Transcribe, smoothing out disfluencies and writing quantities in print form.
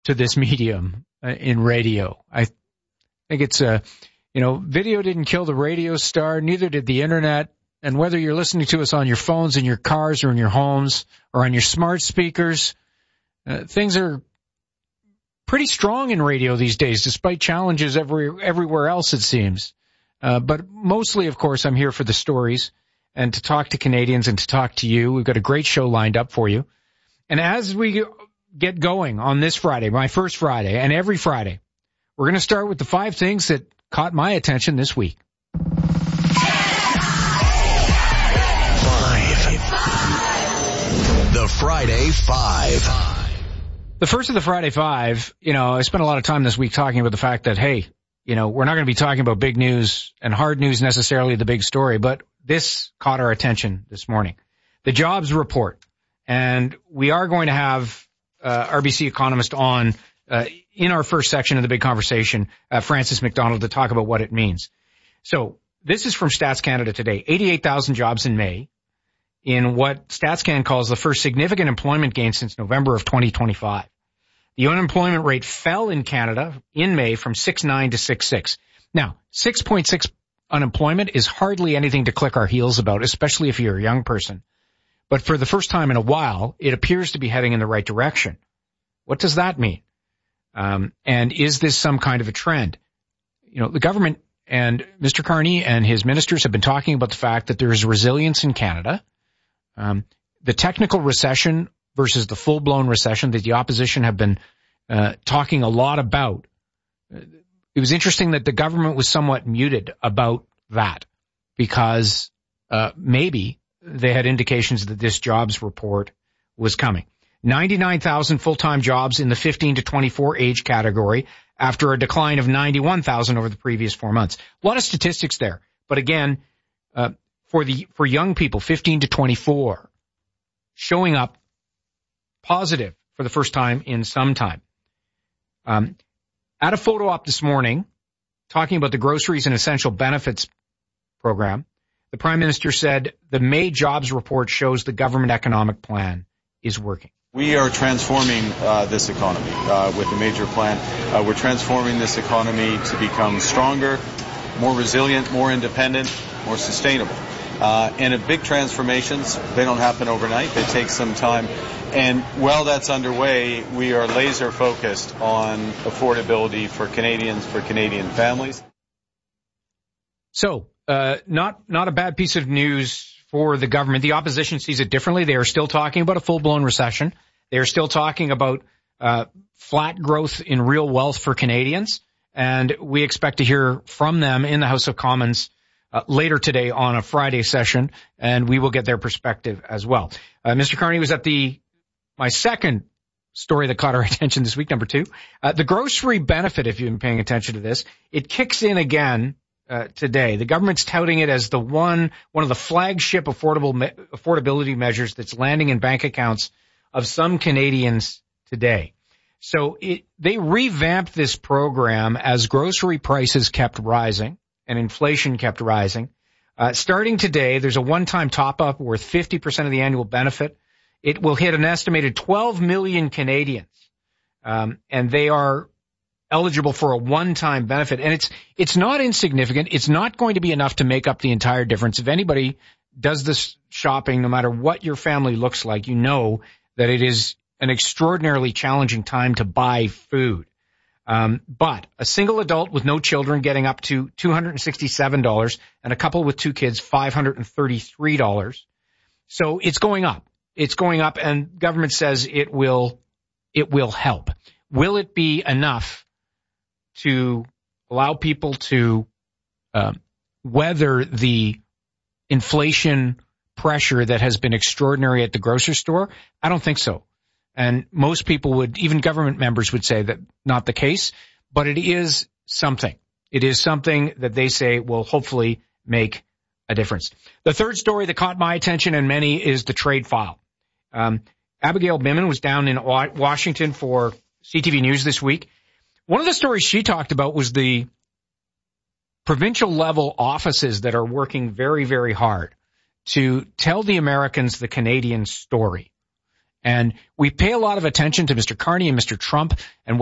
to this medium in radio. I think it's video didn't kill the radio star, neither did the internet. And whether you're listening to us on your phones, in your cars, or in your homes, or on your smart speakers, things are pretty strong in radio these days, despite challenges everywhere else, it seems. But mostly, of course, I'm here for the stories and to talk to Canadians and to talk to you. We've got a great show lined up for you. And as we get going on this Friday, my first Friday, and every Friday, we're going to start with the 5 things that caught my attention this week. 5. The Friday 5. The first of the Friday 5, I spent a lot of time this week talking about the fact that, hey, we're not going to be talking about big news and hard news necessarily, the big story, but this caught our attention this morning. The jobs report. And we are going to have RBC economist on in our first section of the big conversation, Francis McDonald, to talk about what it means. So this is from Stats Canada today. 88,000 jobs in May in what StatsCan calls the first significant employment gain since November of 2025. The unemployment rate fell in Canada in May from 6.9 to 6.6. Now, 6.6 unemployment is hardly anything to click our heels about, especially if you're a young person. But for the first time in a while, it appears to be heading in the right direction. What does that mean? And is this some kind of a trend? The government and Mr. Carney and his ministers have been talking about the fact that there is resilience in Canada. The technical recession versus the full-blown recession that the opposition have been talking a lot about. It was interesting that the government was somewhat muted about that because maybe they had indications that this jobs report was coming. 99,000 full-time jobs in the 15 to 24 age category after a decline of 91,000 over the previous 4 months. A lot of statistics there. But again, for young people, 15 to 24, showing up positive for the first time in some time. At a photo op this morning, talking about the groceries and essential benefits program, the Prime Minister said the May jobs report shows the government economic plan is working. We are transforming this economy with the major plan. We're transforming this economy to become stronger, more resilient, more independent, more sustainable. And big transformations, they don't happen overnight. They take some time. And while that's underway, we are laser focused on affordability for Canadians, for Canadian families. So, not a bad piece of news for the government. The opposition sees it differently. They are still talking about a full-blown recession. They are still talking about flat growth in real wealth for Canadians. And we expect to hear from them in the House of Commons later today on a Friday session, and we will get their perspective as well. Mr. Carney was at my second story that caught our attention this week, number 2. The grocery benefit, if you've been paying attention to this, it kicks in again today. The government's touting it as one of the flagship affordability measures that's landing in bank accounts of some Canadians today. So they revamped this program as grocery prices kept rising and inflation kept rising. Starting today, there's a one-time top-up worth 50% of the annual benefit. It will hit an estimated 12 million Canadians, and they are eligible for a one-time benefit. And it's not insignificant. It's not going to be enough to make up the entire difference. If anybody does this shopping, no matter what your family looks like, you know that it is an extraordinarily challenging time to buy food. But a single adult with no children getting up to $267 and a couple with 2 kids, $533. So it's going up. It's going up, and government says it will help. Will it be enough to allow people to weather the inflation pressure that has been extraordinary at the grocery store? I don't think so. And most people would, even government members would say that not the case, but it is something. It is something that they say will hopefully make a difference. The third story that caught my attention and many is the trade file. Abigail Bimman was down in Washington for CTV News this week. One of the stories she talked about was the provincial level offices that are working very, very hard to tell the Americans the Canadian story. And we pay a lot of attention to Mr. Carney and Mr. Trump and